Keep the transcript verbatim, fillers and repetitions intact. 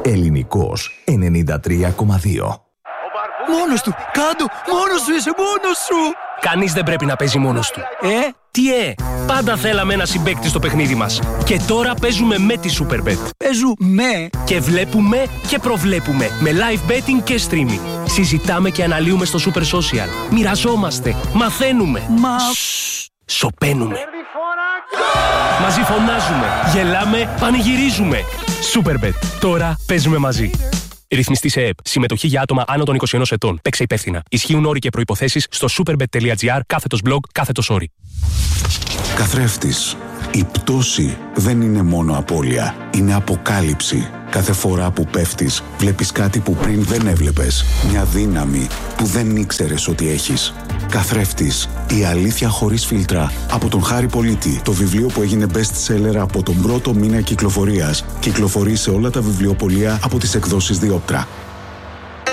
Ελληνικός ενενήντα τρία κόμμα δύο. Μόνος του! Κάντο! Μόνος σου είσαι! Μόνος σου! Κανείς δεν πρέπει να παίζει μόνος του. Ε? Τι ε! Πάντα θέλαμε ένα συμπαίκτη στο παιχνίδι μας. Και τώρα παίζουμε με τη Superbet. Παίζουμε! Και βλέπουμε και προβλέπουμε. Με live betting και streaming. Συζητάμε και αναλύουμε στο Super Social. Μοιραζόμαστε. Μαθαίνουμε. Μα... Σωπαίνουμε. Μαζί φωνάζουμε. Γελάμε. Πανηγυρίζουμε. Superbet. Τώρα παίζουμε μαζί. Ρυθμιστή σε ΕΕΠ. Συμμετοχή για άτομα άνω των είκοσι ενός ετών. Παίξε υπεύθυνα. Ισχύουν όροι και προϋποθέσεις στο superbet.gr κάθετος blog κάθετος όροι. Καθρέφτης. Η πτώση δεν είναι μόνο απώλεια. Είναι αποκάλυψη. Κάθε φορά που πέφτεις, βλέπεις κάτι που πριν δεν έβλεπες. Μια δύναμη που δεν ήξερες ότι έχεις. Καθρέφτης. Η αλήθεια χωρίς φίλτρα. Από τον Χάρη Πολίτη. Το βιβλίο που έγινε best seller από τον πρώτο μήνα κυκλοφορίας. Κυκλοφορεί σε όλα τα βιβλιοπωλεία από τις εκδόσεις Διόπτρα.